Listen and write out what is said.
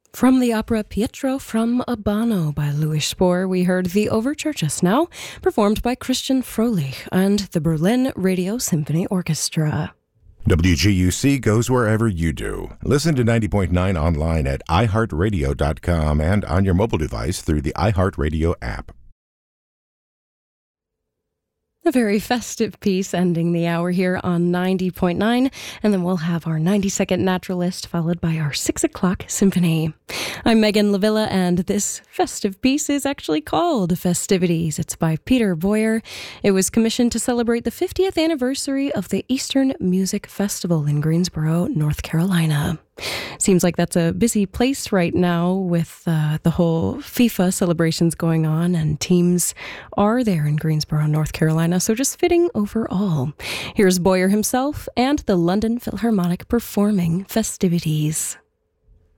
From the opera Pietro from Abano by Louis Spohr, we heard the overture just now, performed by Christian Froelich and the Berlin Radio Symphony Orchestra. WGUC goes wherever you do. Listen to 90.9 online at iHeartRadio.com and on your mobile device through the iHeartRadio app. A very festive piece ending the hour here on 90.9, and then we'll have our 90-second Naturalist followed by our 6 o'clock Symphony. I'm Megan Lavilla, and this festive piece is actually called Festivities. It's by Peter Boyer. It was commissioned to celebrate the 50th anniversary of the Eastern Music Festival in Greensboro, North Carolina. Seems like that's a busy place right now with the whole FIFA celebrations going on, and teams are there in Greensboro, North Carolina, so just fitting overall. Here's Boyer himself and the London Philharmonic performing Festivities.